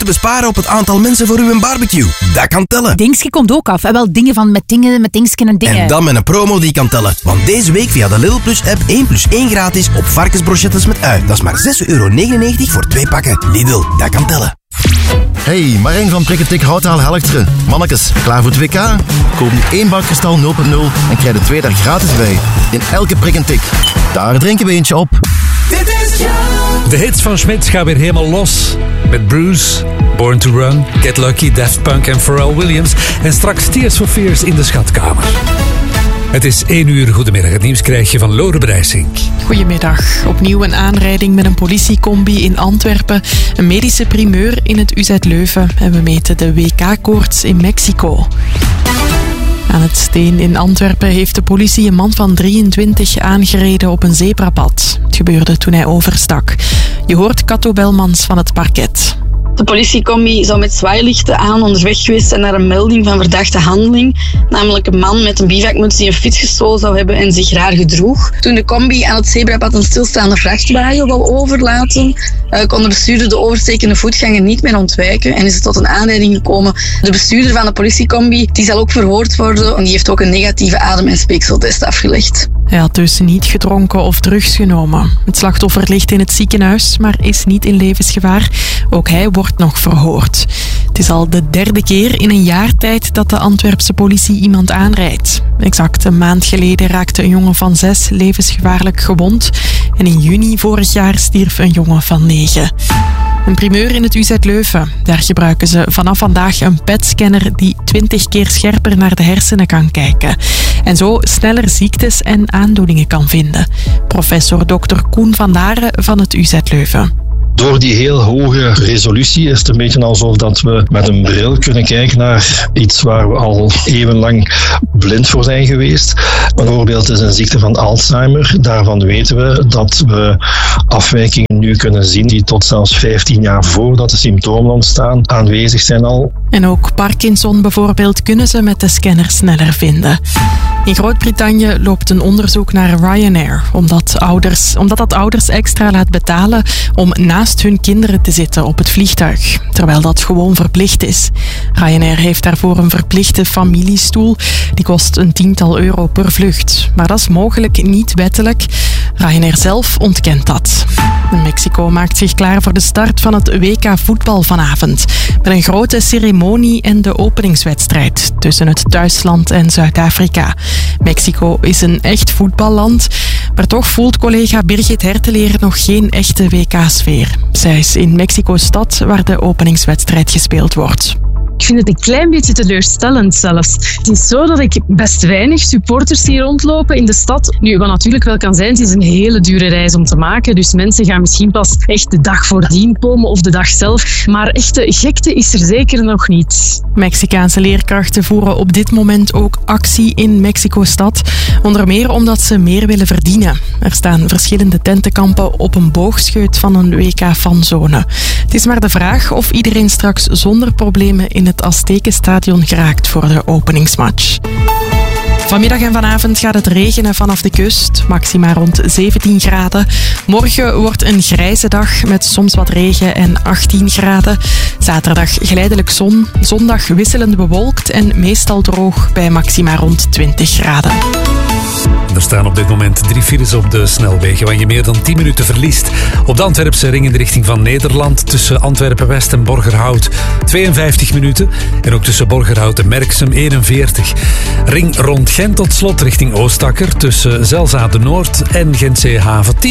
besparen op het aantal mensen voor uw barbecue. Dat kan tellen. Dingsje komt ook af. En wel dingen met dingsken en dingen. En dan met een promo die kan tellen. Want deze week via de Lidl Plus app 1 plus 1 gratis op varkensbrochettes met ui. Dat is maar €6,99 voor 2 pakken. Lidl, dat kan tellen. Hey, Marijn van Prikketik Houtaal Helchteren. Mannekes, klaar voor het WK? Koop nu 1 bak Kristal 0.0 en krijg er 2 daar gratis bij. In elke prik en tik. Daar drinken we eentje op. De hits van Smits gaan weer helemaal los. Met Bruce, Born to Run, Get Lucky, Daft Punk en Pharrell Williams. En straks Tears for Fears in de schatkamer. Het is 1 uur. Goedemiddag. Het nieuws krijg je van Lode Brijsink. Goedemiddag. Opnieuw een aanrijding met een politiecombi in Antwerpen. Een medische primeur in het UZ Leuven. En we meten de WK-koorts in Mexico. Aan het Steen in Antwerpen heeft de politie een man van 23 aangereden op een zebrapad. Het gebeurde toen hij overstak. Je hoort Kato Belmans van het parket. De politiecombi zou met zwaailichten aan onderweg geweest zijn naar een melding van verdachte handeling. Namelijk een man met een bivakmuts die een fiets gestolen zou hebben en zich raar gedroeg. Toen de combi aan het zebrapad een stilstaande vrachtwagen wou overlaten, kon de bestuurder de overstekende voetganger niet meer ontwijken en is het tot een aanrijding gekomen. De bestuurder van de politiecombi die zal ook verhoord worden en die heeft ook een negatieve adem- en speekseltest afgelegd. Hij had dus niet gedronken of drugs genomen. Het slachtoffer ligt in het ziekenhuis, maar is niet in levensgevaar. Ook hij wordt nog verhoord. Het is al de 3e keer in een jaar tijd dat de Antwerpse politie iemand aanrijdt. Exact een maand geleden raakte een jongen van 6 levensgevaarlijk gewond. En in juni vorig jaar stierf een jongen van 9. Een primeur in het UZ Leuven. Daar gebruiken ze vanaf vandaag een PET-scanner die 20 keer scherper naar de hersenen kan kijken. En zo sneller ziektes en aandoeningen kan vinden. Professor Dr. Koen van Daren van het UZ Leuven. Door die heel hoge resolutie is het een beetje alsof dat we met een bril kunnen kijken naar iets waar we al eeuwenlang blind voor zijn geweest. Bijvoorbeeld is een ziekte van Alzheimer. Daarvan weten we dat we afwijkingen nu kunnen zien die tot zelfs 15 jaar voordat de symptomen ontstaan aanwezig zijn al. En ook Parkinson bijvoorbeeld kunnen ze met de scanner sneller vinden. In Groot-Brittannië loopt een onderzoek naar Ryanair, omdat dat ouders extra laat betalen om naast hun kinderen te zitten op het vliegtuig, terwijl dat gewoon verplicht is. Ryanair heeft daarvoor een verplichte familiestoel. Die kost een tiental euro per vlucht. Maar dat is mogelijk niet wettelijk. Ryanair zelf ontkent dat. Mexico maakt zich klaar voor de start van het WK voetbal vanavond. Met een grote ceremonie en de openingswedstrijd tussen het thuisland en Zuid-Afrika. Mexico is een echt voetballand, maar toch voelt collega Birgit Herteleer nog geen echte WK-sfeer. Zij is in Mexico-stad waar de openingswedstrijd gespeeld wordt. Ik vind het een klein beetje teleurstellend zelfs. Het is zo dat ik best weinig supporters hier rondlopen in de stad. Nu, wat natuurlijk wel kan zijn, het is een hele dure reis om te maken. Dus mensen gaan misschien pas echt de dag voordien komen of de dag zelf. Maar echte gekte is er zeker nog niet. Mexicaanse leerkrachten voeren op dit moment ook actie in Mexico-stad. Onder meer omdat ze meer willen verdienen. Er staan verschillende tentenkampen op een boogscheut van een WK-fanzone. Het is maar de vraag of iedereen straks zonder problemen in het Aztekenstadion geraakt voor de openingsmatch. Vanmiddag en vanavond gaat het regenen vanaf de kust, maxima rond 17 graden. Morgen wordt een grijze dag met soms wat regen en 18 graden. Zaterdag geleidelijk zon, zondag wisselend bewolkt en meestal droog bij maxima rond 20 graden. Er staan op dit moment 3 files op de snelwegen waar je meer dan 10 minuten verliest. Op de Antwerpse ring in de richting van Nederland tussen Antwerpen-West en Borgerhout 52 minuten. En ook tussen Borgerhout en Merksem 41. Ring rond Gent tot slot richting Oostakker tussen Zelzate Noord en Gentse Haven 10.